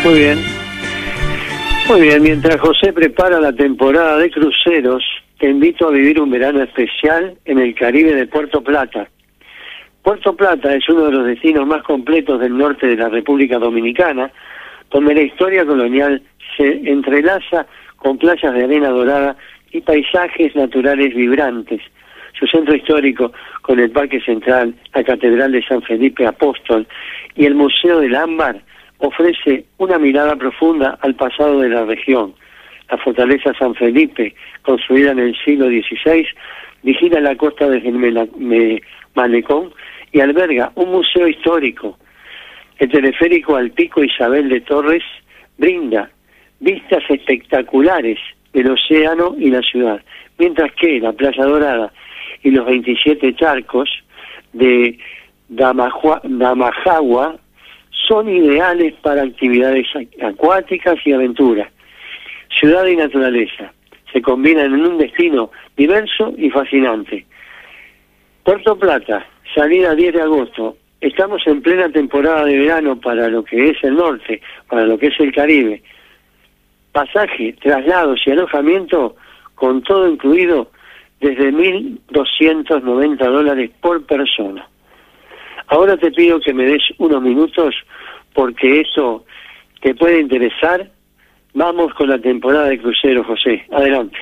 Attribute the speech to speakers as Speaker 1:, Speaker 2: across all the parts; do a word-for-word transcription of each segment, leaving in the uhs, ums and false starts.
Speaker 1: Muy bien. Muy bien, mientras José prepara la temporada de cruceros, te invito a vivir un verano especial en el Caribe de Puerto Plata. Puerto Plata es uno de los destinos más completos del norte de la República Dominicana, donde la historia colonial se entrelaza con playas de arena dorada y paisajes naturales vibrantes. Su centro histórico, con el Parque Central, la Catedral de San Felipe Apóstol y el Museo del Ámbar, ofrece una mirada profunda al pasado de la región. La fortaleza San Felipe, construida en el siglo dieciséis, vigila la costa desde el Malecón y alberga un museo histórico. El teleférico al Pico Isabel de Torres brinda vistas espectaculares del océano y la ciudad, mientras que la Playa Dorada y los veintisiete charcos de Damajua, Damajagua son ideales para actividades acuáticas y aventuras. Ciudad y naturaleza se combinan en un destino diverso y fascinante. Puerto Plata, salida diez de agosto. Estamos en plena temporada de verano para lo que es el norte, para lo que es el Caribe. Pasaje, traslados y alojamiento con todo incluido desde mil doscientos noventa dólares por persona. Ahora te pido que me des unos minutos porque eso te puede interesar. Vamos con la temporada de crucero, José. Adelante.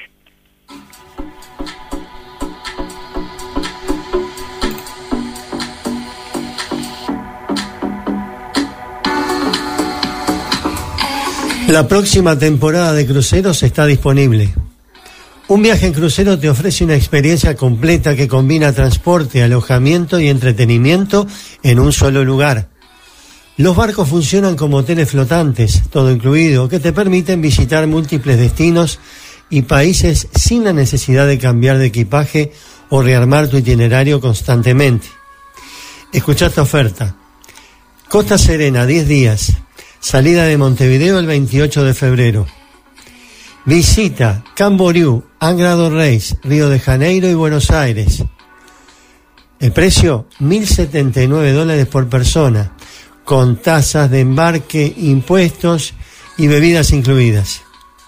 Speaker 2: La próxima temporada de cruceros está disponible. Un viaje en crucero te ofrece una experiencia completa que combina transporte, alojamiento y entretenimiento en un solo lugar. Los barcos funcionan como hoteles flotantes, todo incluido, que te permiten visitar múltiples destinos y países sin la necesidad de cambiar de equipaje o rearmar tu itinerario constantemente. Escuchá esta oferta. Costa Serena, diez días. Salida de Montevideo el veintiocho de febrero. Visita Camboriú, Angra dos Reis, Río de Janeiro y Buenos Aires. El precio, mil setenta y nueve dólares por persona, con tasas de embarque, impuestos y bebidas incluidas.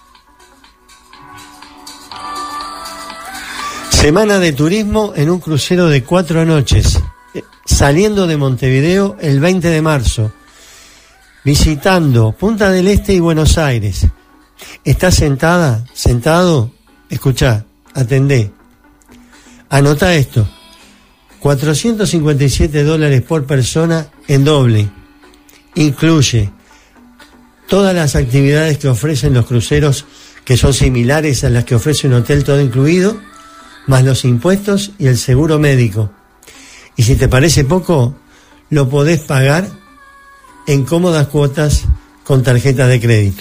Speaker 2: Semana de turismo en un crucero de cuatro noches, saliendo de Montevideo el veinte de marzo, visitando Punta del Este y Buenos Aires. ¿Estás sentada? ¿Sentado? Escuchá, atendé. Anota esto. cuatrocientos cincuenta y siete dólares por persona en doble. Incluye todas las actividades que ofrecen los cruceros, que son similares a las que ofrece un hotel todo incluido, más los impuestos y el seguro médico. Y si te parece poco, lo podés pagar en cómodas cuotas con tarjeta de crédito.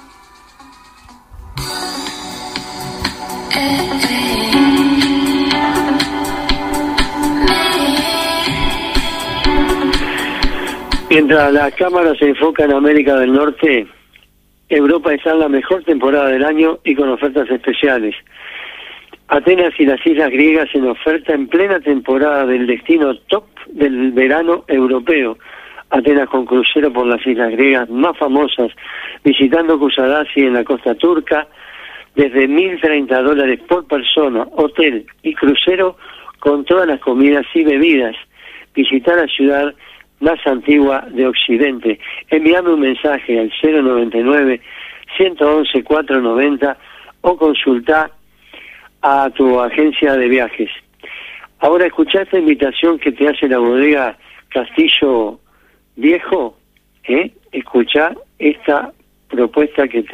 Speaker 1: Mientras las cámaras se enfocan en América del Norte, Europa está en la mejor temporada del año y con ofertas especiales. Atenas y las islas griegas en oferta en plena temporada del destino top del verano europeo. Atenas con crucero por las islas griegas más famosas, visitando Kusadasi en la costa turca, desde mil treinta dólares por persona, hotel y crucero con todas las comidas y bebidas. Visitar la ciudad más antigua de Occidente. Envíame un mensaje al cero noventa y nueve, ciento once, cuatrocientos noventa o consulta a tu agencia de viajes. Ahora escuchá esta invitación que te hace la bodega Castillo Viejo, ¿eh? Escuchá esta propuesta que te